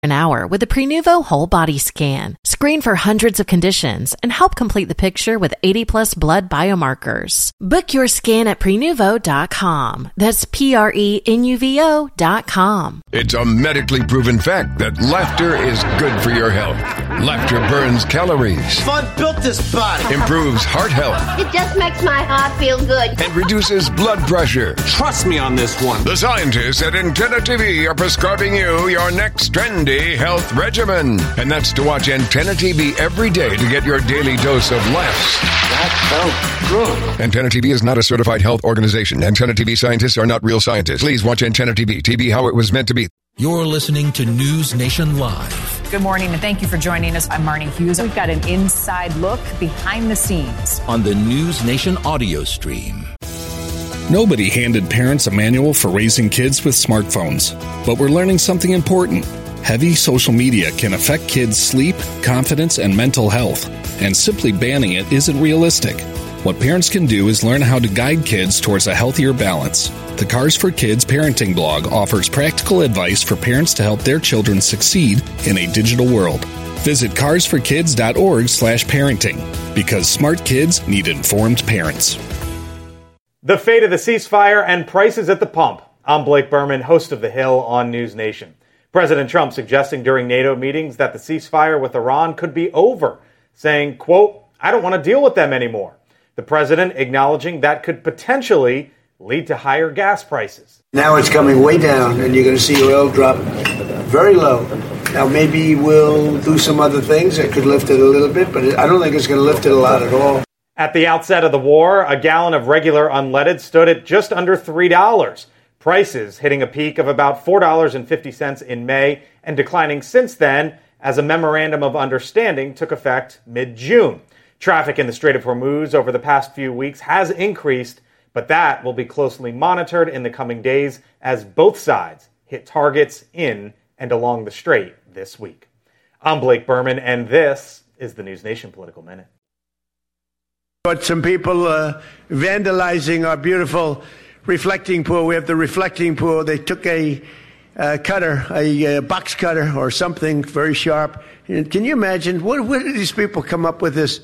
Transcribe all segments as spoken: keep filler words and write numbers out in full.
an hour with a Prenuvo whole body scan. Screen for hundreds of conditions and help complete the picture with eighty plus blood biomarkers. Book your scan at prenuvo dot com. That's P R E N U V O dot com. It's a medically proven fact that laughter is good for your health. Laughter burns calories. Fun built this body. Improves heart health. It just makes my heart feel good. And reduces blood pressure. Trust me on this one. The scientists at Antenna T V are prescribing you your next trendy health regimen. And that's to watch Antenna T V every day to get your daily dose of laughs. That felt good. Antenna T V is not a certified health organization. Antenna T V scientists are not real scientists. Please watch Antenna T V. T V how it was meant to be. You're listening to News Nation Live. Good morning, and thank you for joining us. I'm Marnie Hughes. We've got an inside look behind the scenes on the News Nation audio stream. Nobody handed parents a manual for raising kids with smartphones, but we're learning something important. Heavy social media can affect kids' sleep, confidence, and mental health, and simply banning it isn't realistic. What parents can do is learn how to guide kids towards a healthier balance. The Cars for Kids parenting blog offers practical advice for parents to help their children succeed in a digital world. Visit cars for kids dot org slash parenting, because smart kids need informed parents. The fate of the ceasefire and prices at the pump. I'm Blake Berman, host of The Hill on News Nation. President Trump suggesting during NATO meetings that the ceasefire with Iran could be over, saying, quote, I don't want to deal with them anymore. The president acknowledging that could potentially lead to higher gas prices. Now it's coming way down, and you're going to see oil drop very low. Now maybe we'll do some other things that could lift it a little bit, but I don't think it's going to lift it a lot at all. At the outset of the war, a gallon of regular unleaded stood at just under three dollars. Prices hitting a peak of about four dollars and fifty cents in May and declining since then as a memorandum of understanding took effect mid-June. Traffic in the Strait of Hormuz over the past few weeks has increased, but that will be closely monitored in the coming days as both sides hit targets in and along the strait this week. I'm Blake Berman, and this is the News Nation Political Minute. But some people uh, vandalizing our beautiful reflecting pool. We have the reflecting pool. They took a uh, cutter, a uh, box cutter or something very sharp. And can you imagine, what, where did these people come up with this?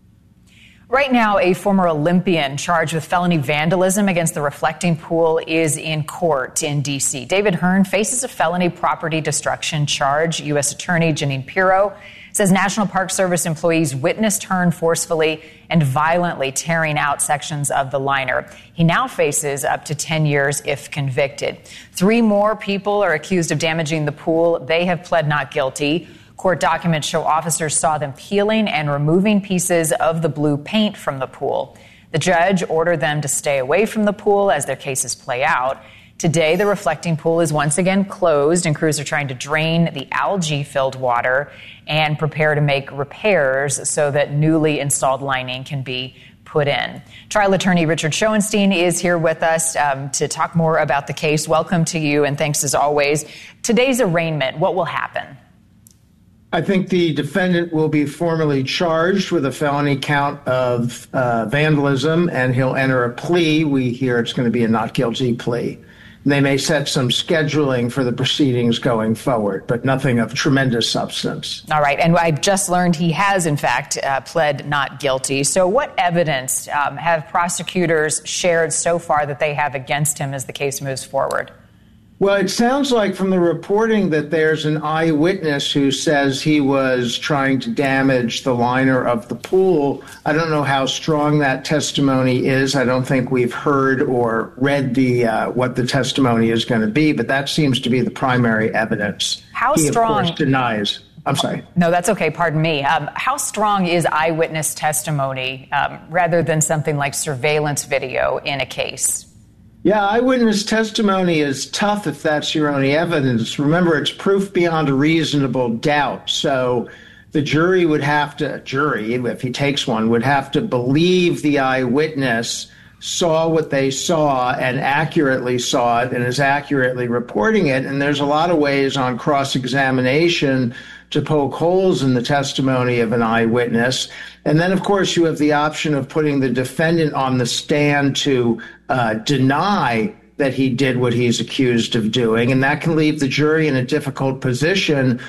Right now, a former Olympian charged with felony vandalism against the reflecting pool is in court in D C. David Hearn faces a felony property destruction charge. U S Attorney Janine Pirro says National Park Service employees witnessed Hearn forcefully and violently tearing out sections of the liner. He now faces up to ten years if convicted. Three more people are accused of damaging the pool. They have pled not guilty. Court documents show officers saw them peeling and removing pieces of the blue paint from the pool. The judge ordered them to stay away from the pool as their cases play out. Today, the reflecting pool is once again closed, and crews are trying to drain the algae-filled water and prepare to make repairs so that newly installed lining can be put in. Trial attorney Richard Schoenstein is here with us um, to talk more about the case. Welcome to you, and thanks as always. Today's arraignment, what will happen? I think the defendant will be formally charged with a felony count of uh, vandalism, and he'll enter a plea. We hear it's going to be a not guilty plea. And they may set some scheduling for the proceedings going forward, but nothing of tremendous substance. All right. And I've just learned he has, in fact, uh, pled not guilty. So what evidence um, have prosecutors shared so far that they have against him as the case moves forward? Well, it sounds like from the reporting that there's an eyewitness who says he was trying to damage the liner of the pool. I don't know how strong that testimony is. I don't think we've heard or read the uh, what the testimony is going to be, but that seems to be the primary evidence. How he, strong? Of course, denies. I'm sorry. No, that's okay. Pardon me. Um, how strong is eyewitness testimony um, rather than something like surveillance video in a case? Yeah, eyewitness testimony is tough if that's your only evidence. Remember, it's proof beyond a reasonable doubt. So the jury would have to, jury, if he takes one, would have to believe the eyewitness saw what they saw and accurately saw it and is accurately reporting it. And there's a lot of ways on cross-examination to poke holes in the testimony of an eyewitness. And then, of course, you have the option of putting the defendant on the stand to uh, deny that he did what he's accused of doing. And that can leave the jury in a difficult position